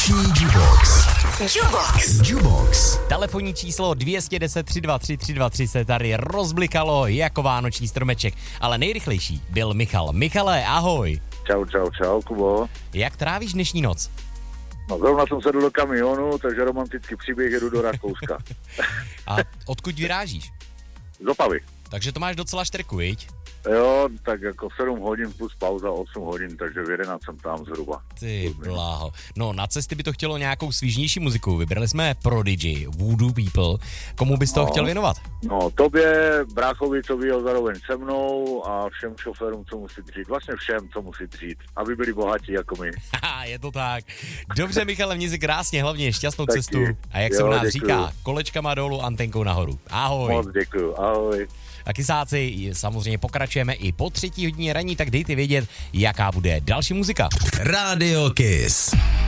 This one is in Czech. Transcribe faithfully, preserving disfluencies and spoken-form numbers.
Noční Jukebox. Jukebox. Jukebox. Telefonní číslo dvě deset tři dva tři tři dva tři se tady rozblikalo jako vánoční stromeček, ale nejrychlejší byl Michal. Michale, ahoj. Čau, čau, čau, Kubo. Jak trávíš dnešní noc? No zrovna jsem sedl do kamionu, takže romantický příběh, jedu do Rakouska. A odkud vyrážíš? Z Opavy. Takže to máš docela štrku, viď? Jo, tak jako sedm hodin plus pauza osm hodin, takže v jedenáct jsem tam zhruba. Ty bláho. No na cesty by to chtělo nějakou svížnější muziku. Vybrali jsme Prodigy, Voodoo People. Komu bys toho no. chtěl věnovat? No, tobě, bráchovi, co byl zároveň se mnou a všem šoférům, co musí dřít. Vlastně všem, co musí dřít. Aby byli bohatí jako my. Haha, je to tak. Dobře, Michale, měj si krásně, hlavně šťastnou Taky. cestu. A jak Jo, se u nás děkuju. říká, kolečkama dolů, antenkou nahoru. Ahoj. Moc děkuju, ahoj. A kysáci, samozřejmě pokračujeme i po třetí hodině raní, tak dejte vědět, jaká bude další muzika. Radio Kiss.